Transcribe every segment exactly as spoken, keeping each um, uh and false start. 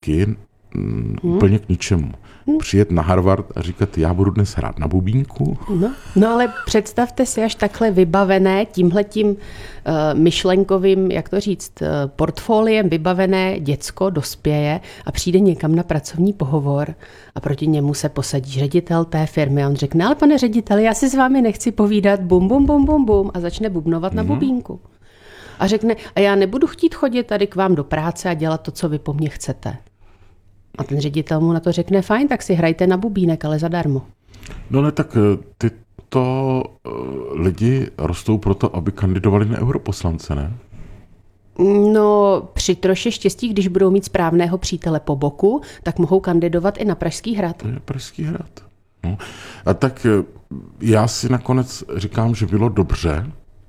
matky mm, hmm. úplně k ničemu. Hmm. Přijet na Harvard a říkat, já budu dnes hrát na bubínku. No, no ale představte si, až takhle vybavené tímhletím uh, myšlenkovým, jak to říct, uh, portfoliem vybavené děcko dospěje a přijde někam na pracovní pohovor a proti němu se posadí ředitel té firmy a on řekne, ale pane řediteli, já si s vámi nechci povídat, bum, bum, bum, bum, bum a začne bubnovat na bubínku. A řekne, a já nebudu chtít chodit tady k vám do práce a dělat to, co vy po mně chcete. A ten ředitel mu na to řekne, fajn, tak si hrajte na bubínek, ale zadarmo. No ne, tak tyto lidi rostou proto, aby kandidovali na europoslance, ne? No, při troše štěstí, když budou mít správného přítele po boku, tak mohou kandidovat i na Pražský hrad. To je Pražský hrad. No. A tak já si nakonec říkám, že bylo dobře,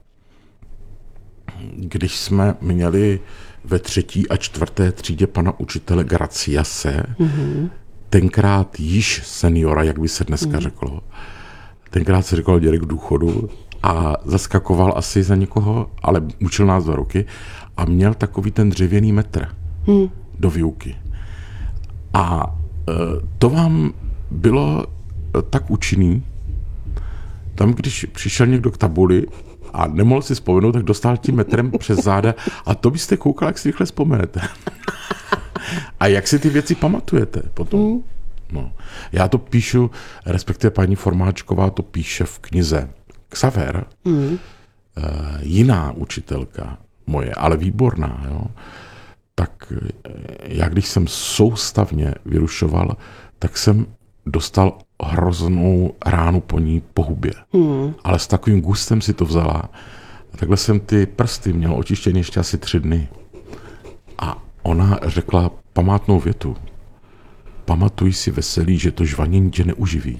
když jsme měli ve třetí a čtvrté třídě pana učitele Graciase, mm-hmm. tenkrát již seniora, jak by se dneska mm. řeklo. Tenkrát se říkalo dělek důchodu a zaskakoval asi za někoho, ale učil nás dva roky a měl takový ten dřevěný metr mm. do výuky. A e, to vám bylo e, tak účinný, tam, když přišel někdo k tabuli a nemohl si vzpomenout, tak dostal tím metrem přes záda a to byste koukal, jak si rychle vzpomenete. A jak si ty věci pamatujete potom? Mm. No. Já to píšu, respektive paní Formáčková to píše v knize Xaver, mm. jiná učitelka moje, ale výborná, jo? Tak já když jsem soustavně vyrušoval, tak jsem dostal hroznou ránu po ní po hubě. Hmm. Ale s takovým gustem si to vzala. A takhle jsem ty prsty měl očištěny ještě asi tři dny. A ona řekla památnou větu. Pamatuj si veselý, že to žvanění tě neuživí.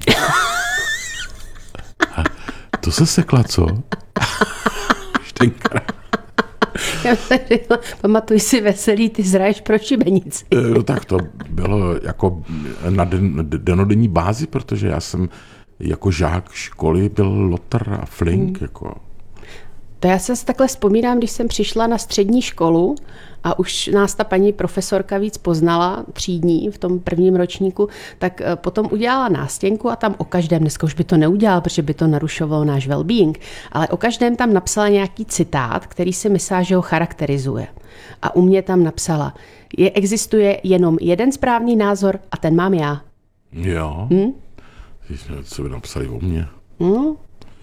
A to se sekla, co? Štenkrát. Já jsem řekla, pamatuj si veselý, ty zraješ pro šibenici. No tak to bylo jako na den, denodenní bázi, protože já jsem jako žák školy byl lotr a flink. Hmm. Jako. To já se takhle vzpomínám, když jsem přišla na střední školu a už nás ta paní profesorka víc poznala, třídní v tom prvním ročníku, tak potom udělala nástěnku a tam o každém, dneska už by to neudělal, protože by to narušovalo náš well-being, ale o každém tam napsala nějaký citát, který si myslela, že ho charakterizuje. A u mě tam napsala, je, existuje jenom jeden správný názor a ten mám já. Jo? Hm? Co by napsali o mně? No,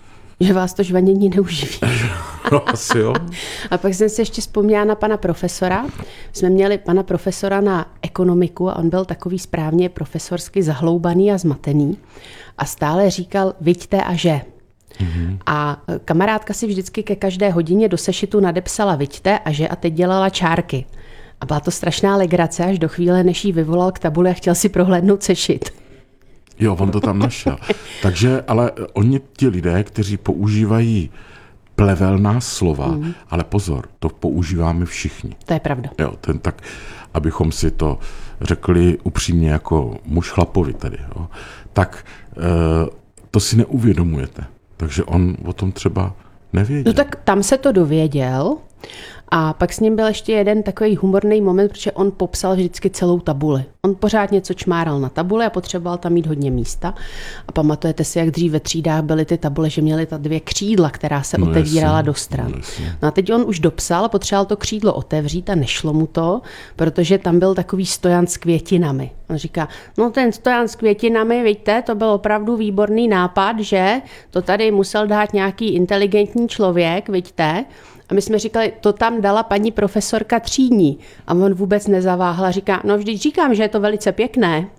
že vás to žvanění neuživí. No, asi jo. A pak jsem si ještě vzpomněla na pana profesora. Jsme měli pana profesora na ekonomiku a on byl takový správně profesorsky zahloubaný a zmatený. A stále říkal, viďte a že. Mm-hmm. A kamarádka si vždycky ke každé hodině do sešitu nadepsala viďte a že a teď dělala čárky. A byla to strašná legrace až do chvíle, než jí vyvolal k tabuli a chtěl si prohlédnout sešit. Jo, on to tam našel. Takže, ale oni ti lidé, kteří používají plevelná slova, mm. ale pozor, to používáme všichni. To je pravda. Jo, ten tak, abychom si to řekli upřímně jako muž chlapovi tady, jo, tak e, to si neuvědomujete. Takže on o tom třeba nevěděl. No tak tam se to dověděl a pak s ním byl ještě jeden takový humorný moment, protože on popsal vždycky celou tabuli. On pořád něco čmáral na tabuli a potřeboval tam mít hodně místa. A pamatujete si, jak dřív ve třídách byly ty tabule, že měly ta dvě křídla, která se no otevírala jasný, do stran. No, no a teď on už dopsal a potřeboval to křídlo otevřít a nešlo mu to, protože tam byl takový stojan s květinami. On říká, no ten stojan s květinami, vidíte, to byl opravdu výborný nápad, že to tady musel dát nějaký inteligentní člověk, vidíte. A my jsme říkali, to tam dala paní profesorka třídní. A on vůbec nezaváhal a říká, no vždyť říkám, že je to velice pěkné.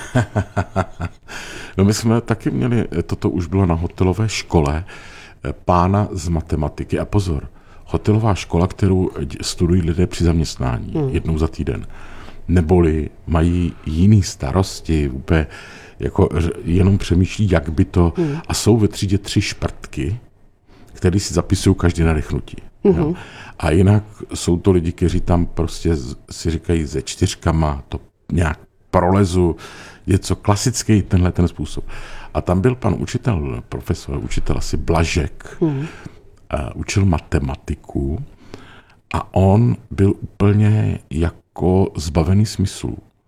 No my jsme taky měli, toto už bylo na hotelové škole, pána z matematiky. A pozor, hotelová škola, kterou studují lidé při zaměstnání hmm. jednou za týden. Neboli mají jiný starosti, úplně jako jenom přemýšlí, jak by to... Hmm. A jsou ve třídě tři šprtky, který si zapisují každý nadechnutí. Mm-hmm. A jinak jsou to lidi, kteří tam prostě si říkají se čtyřkama, to nějak prolezu, je co klasický tenhle ten způsob. A tam byl pan učitel, profesor, učitel asi Blažek, mm-hmm. a učil matematiku a on byl úplně jako zbavený smyslů.